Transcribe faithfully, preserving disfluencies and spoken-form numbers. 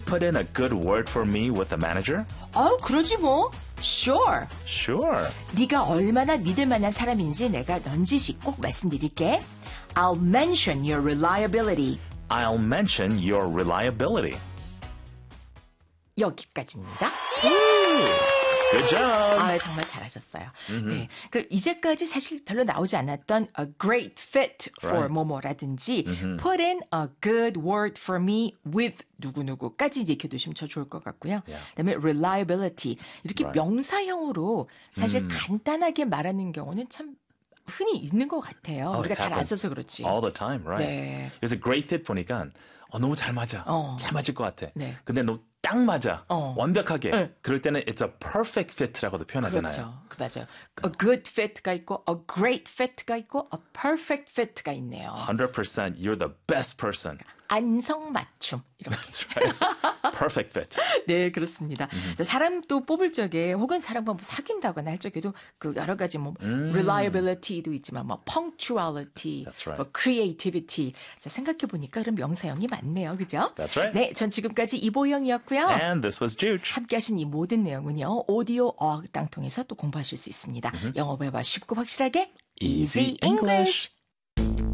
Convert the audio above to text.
put in a good word for me with the manager? 어, 그러지 뭐. Sure. Sure. 네가 얼마나 믿을 만한 사람인지 내가 넌지시 꼭 말씀드릴게. I'll mention your reliability. I'll mention your reliability. 여기까지입니다. Good job. 아, 정말 잘하셨어요. Mm-hmm. 네, 그 이제까지 사실 별로 나오지 않았던 a great fit for Right. 뭐뭐라든지 Mm-hmm. put in a good word for me with 누구누구까지 이제 익혀두시면 더 좋을 것 같고요. Yeah. 그다음에 reliability 이렇게 Right. 명사형으로 사실 Mm. 간단하게 말하는 경우는 참 흔히 있는 것 같아요. Oh, 우리가 it 잘 안 happens 써서 그렇지. all the time, right? 네. 그래서 great fit 보니까 어, 너무 잘 맞아. 어. 잘 맞을 것 같아. 네. 근데 너무 딱 맞아. 어. 완벽하게. 네. 그럴 때는 it's a perfect fit라고도 표현하잖아요. 그렇죠. 그 맞아요. A good fit가 있고, a great fit가 있고, a perfect fit가 있네요. one hundred percent you're the best person. 안성맞춤 이렇게. That's right. Perfect fit. 네, 그렇습니다. 자, 사람 또 뽑을 적에 혹은 사람과 뭐 사귄다거나 할 적에도 그 여러 가지 뭐 음. reliability도 있지만 뭐 punctuality, That's right. 뭐 creativity. 자, 생각해 보니까 그런 명사형이 많네요. 그죠? That's right. 네, 전 지금까지 이보영이었고요. And this was Juge. 함께 하신 이 모든 내용은요. 오디오 어학당 통해서 또 공부하실 수 있습니다. 영어 배워 쉽고 확실하게 Easy Easy English.